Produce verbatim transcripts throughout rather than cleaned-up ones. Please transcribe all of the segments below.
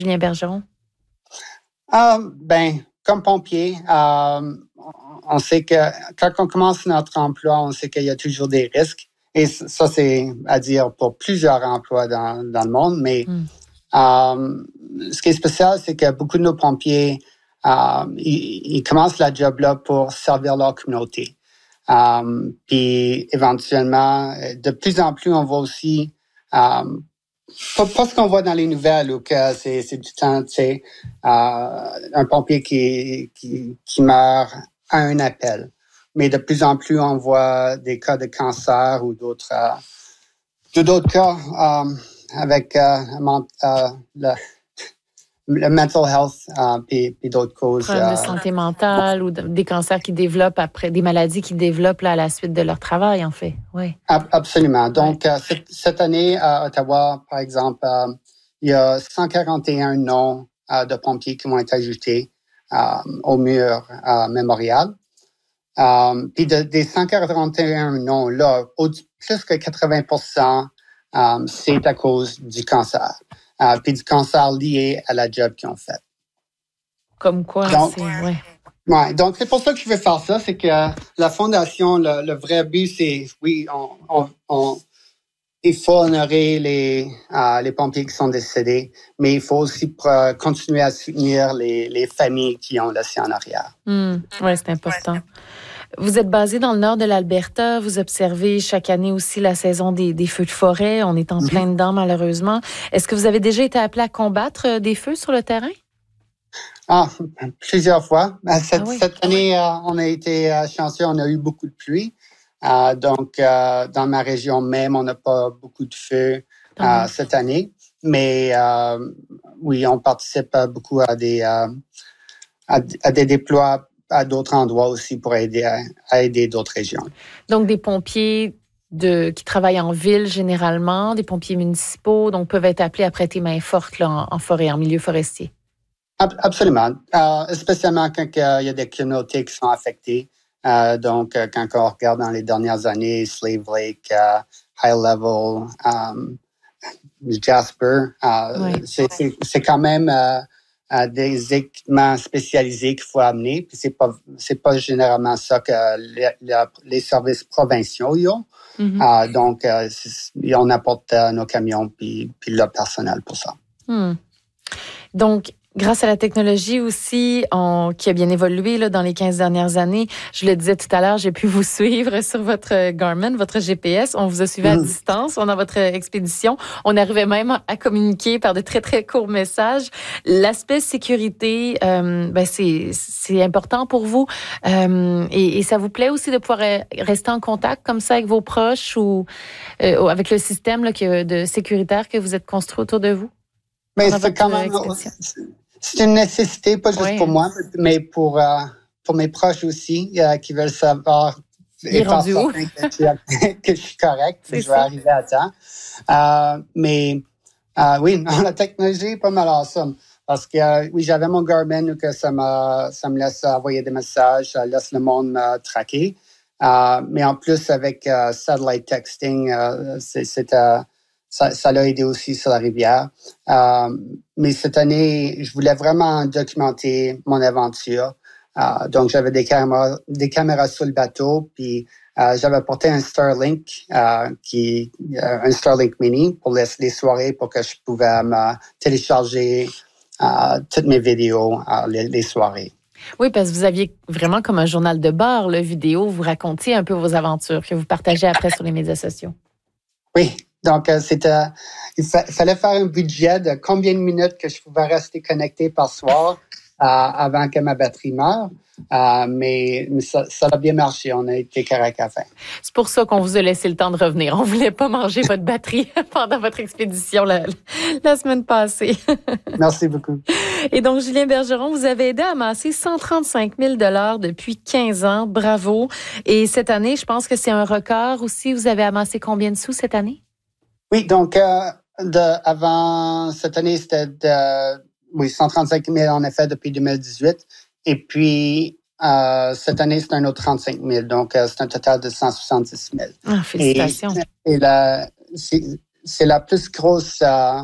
Julien Bergeron? Euh, ben, comme pompier, euh, on sait que quand on commence notre emploi, on sait qu'il y a toujours des risques. Et ça, c'est à dire pour plusieurs emplois dans, dans le monde. Mais mm. euh, ce qui est spécial, c'est que beaucoup de nos pompiers, euh, ils, ils commencent la job là pour servir leur communauté. Euh, puis éventuellement, de plus en plus, on voit aussi euh, Pas, pas ce qu'on voit dans les nouvelles, ou que c'est, c'est du temps, tu sais, euh, un pompier qui, qui, qui meurt à un appel. Mais de plus en plus, on voit des cas de cancer ou d'autres, euh, d'autres cas euh, avec euh, euh, le, le mental health euh, puis, puis d'autres causes. Problèmes de santé mentale ou de, des cancers qui développent après, des maladies qui développent là, à la suite de leur travail, en fait. Oui. Absolument. Donc, ouais. euh, cette, cette année, à Ottawa, par exemple, euh, il y a cent quarante et un noms euh, de pompiers qui vont être ajoutés euh, au mur euh, mémorial. Euh, puis de, des cent quarante et un noms-là, plus que quatre-vingts pour cent, euh, c'est à cause du cancer. Euh, puis du cancer lié à la job qu'ils ont fait. Comme quoi, donc, c'est... Ouais. Ouais, donc c'est pour ça que je vais faire ça, c'est que la fondation, le, le vrai but, c'est, oui, on, on, on, il faut honorer les, euh, les pompiers qui sont décédés, mais il faut aussi pr- continuer à soutenir les, les familles qui ont laissé en arrière. Mmh, oui, c'est important. Vous êtes basé dans le nord de l'Alberta. Vous observez chaque année aussi la saison des, des feux de forêt. On est en mm-hmm. plein dedans, malheureusement. Est-ce que vous avez déjà été appelé à combattre des feux sur le terrain? Ah, plusieurs fois. Cette, ah oui. cette année, euh, on a été euh, chanceux. On a eu beaucoup de pluie. Euh, donc, euh, dans ma région même, on n'a pas beaucoup de feux euh, cette année. Mais euh, oui, on participe beaucoup à des, euh, à, à des déplois à d'autres endroits aussi pour aider à, à aider d'autres régions. Donc, des pompiers de, qui travaillent en ville généralement, des pompiers municipaux, donc peuvent être appelés à prêter main forte là, en, en forêt, en milieu forestier. Absolument, euh, spécialement quand euh, il y a des communautés qui sont affectées. Euh, donc, euh, quand on regarde dans les dernières années, Slave Lake, euh, High Level, um, Jasper, euh, oui. c'est, c'est, c'est quand même euh, euh, des équipements spécialisés qu'il faut amener. Puis c'est pas, c'est pas généralement ça que les, les services provinciaux y ont. Mm-hmm. Euh, donc, euh, on apporte euh, nos camions puis, puis le personnel pour ça. Mm. Donc, grâce à la technologie aussi, on, qui a bien évolué là, dans les quinze dernières années, je le disais tout à l'heure, j'ai pu vous suivre sur votre Garmin, votre G P S. On vous a suivi à mmh. distance pendant votre expédition. On arrivait même à communiquer par de très, très courts messages. L'aspect sécurité, euh, ben c'est, c'est important pour vous. Euh, et, et ça vous plaît aussi de pouvoir rester en contact comme ça avec vos proches ou euh, avec le système là, que, de sécuritaire que vous êtes construit autour de vous? Mais c'est quand même... C'est une nécessité, pas juste oui. pour moi, mais pour, euh, pour mes proches aussi, euh, qui veulent savoir et faire certain que, que je suis correct, que je vais arriver à temps. Euh, mais euh, oui, la technologie est pas mal awesome. Parce que euh, oui, j'avais mon Garmin que ça, m'a, ça me laisse envoyer des messages, ça laisse le monde me traquer. Euh, mais en plus, avec euh, satellite texting, euh, c'est, c'est euh, Ça, ça l'a aidé aussi sur la rivière. Euh, mais cette année, je voulais vraiment documenter mon aventure. Euh, donc, j'avais des caméras, des caméras sur le bateau, puis euh, j'avais porté un Starlink, euh, qui, euh, un Starlink Mini pour les, les soirées, pour que je pouvais me télécharger euh, toutes mes vidéos euh, les, les soirées. Oui, parce que vous aviez vraiment comme un journal de bord, le vidéo, vous racontiez un peu vos aventures que vous partagez après sur les médias sociaux. Oui. Donc, euh, c'était, il fa- fallait faire un budget de combien de minutes que je pouvais rester connecté par soir euh, avant que ma batterie meure. Euh, mais mais ça, ça a bien marché. On a été correct à la fin. C'est pour ça qu'on vous a laissé le temps de revenir. On voulait pas manger votre batterie pendant votre expédition la, la semaine passée. Merci beaucoup. Et donc, Julien Bergeron, vous avez aidé à amasser cent trente-cinq mille dollars depuis quinze ans. Bravo. Et cette année, je pense que c'est un record aussi. Vous avez amassé combien de sous cette année? Oui, donc euh, de, avant cette année, c'était de, oui, cent trente-cinq mille en effet depuis deux mille dix-huit. Et puis, euh, cette année, c'est un autre trente-cinq mille. Donc, euh, c'est un total de cent soixante-dix mille. Ah, félicitations. Et, et la, c'est, c'est la plus grosse euh,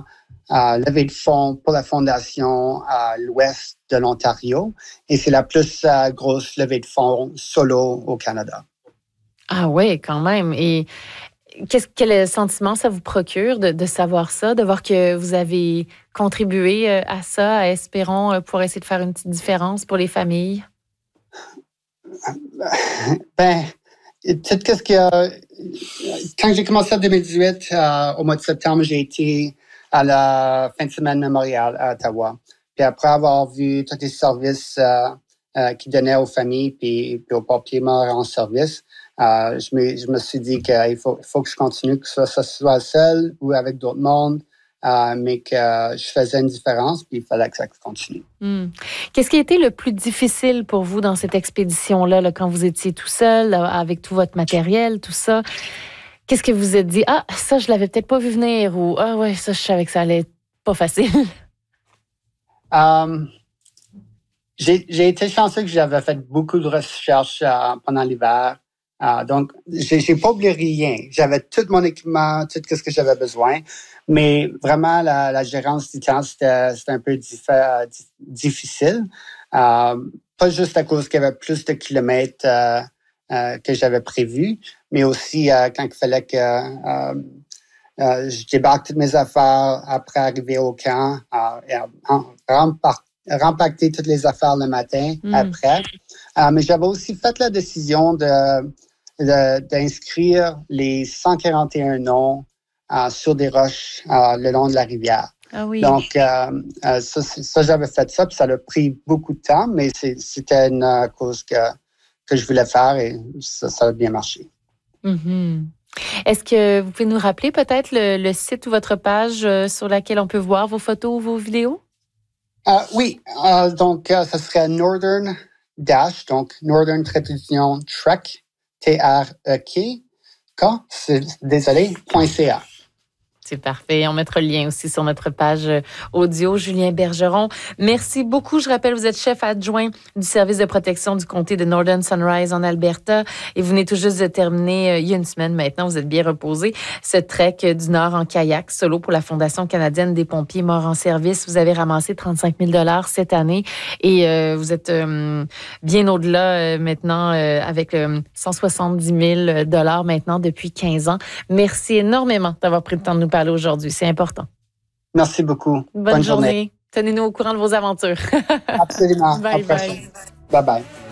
euh, levée de fonds pour la fondation à l'ouest de l'Ontario. Et c'est la plus euh, grosse levée de fonds solo au Canada. Ah oui, quand même. Et qu'est-ce, quel sentiment ça vous procure de, de savoir ça, de voir que vous avez contribué à ça, à Espérons, pour essayer de faire une petite différence pour les familles? Ben, tout ce que quand j'ai commencé en deux mille dix-huit, euh, au mois de septembre, j'ai été à la fin de semaine mémoriale à Ottawa. Puis après avoir vu tous les services euh, euh, qu'ils donnaient aux familles puis, puis aux papiers morts en service, euh, je, me, je me suis dit qu'il faut, il faut que je continue, que ce soit, ce soit seul ou avec d'autres mondes. Euh, mais que euh, je faisais une différence, puis il fallait que ça continue. Mmh. Qu'est-ce qui a été le plus difficile pour vous dans cette expédition-là, là, quand vous étiez tout seul, là, avec tout votre matériel, tout ça? Qu'est-ce que vous vous êtes dit? Ah, ça, je l'avais peut-être pas vu venir, ou ah ouais, ça, je savais que ça allait être pas facile. Um, j'ai, j'ai été chanceux que j'avais fait beaucoup de recherches euh, pendant l'hiver. Uh, donc, j'ai, j'ai pas oublié rien. J'avais tout mon équipement, tout ce que j'avais besoin. Mais vraiment, la, la gérance du temps, c'était, c'était un peu diffé- difficile. Uh, pas juste à cause qu'il y avait plus de kilomètres euh, euh, que j'avais prévu, mais aussi euh, quand il fallait que euh, euh, je débarque toutes mes affaires après arriver au camp, euh, et rempart- rempacter toutes les affaires le matin mm. après. Uh, mais j'avais aussi fait la décision de De, d'inscrire les cent quarante et un noms euh, sur des roches euh, le long de la rivière. Ah oui. Donc, euh, euh, ça, ça, j'avais fait ça, puis ça a pris beaucoup de temps, mais c'est, c'était une uh, cause que, que je voulais faire et ça, ça a bien marché. Mm-hmm. Est-ce que vous pouvez nous rappeler peut-être le, le site ou votre page euh, sur laquelle on peut voir vos photos ou vos vidéos? Euh, oui, euh, donc euh, ça serait Northern Dash, donc Northern Tradition Trek. T R E K, désolé, .ca. C'est parfait. On mettra le lien aussi sur notre page audio. Julien Bergeron, merci beaucoup. Je rappelle, vous êtes chef adjoint du service de protection du comté de Northern Sunrise en Alberta et vous venez tout juste de terminer, euh, il y a une semaine maintenant, vous êtes bien reposé, ce trek du Nord en kayak solo pour la Fondation canadienne des pompiers morts en service. Vous avez ramassé trente-cinq mille dollars cette année et euh, vous êtes euh, bien au-delà euh, maintenant euh, avec euh, cent soixante-dix mille dollars maintenant depuis quinze ans. Merci énormément d'avoir pris le temps de nous parler aujourd'hui. C'est important. Merci beaucoup. Bonne, Bonne journée. journée. Tenez-nous au courant de vos aventures. Absolument. Bye bye. Bye bye.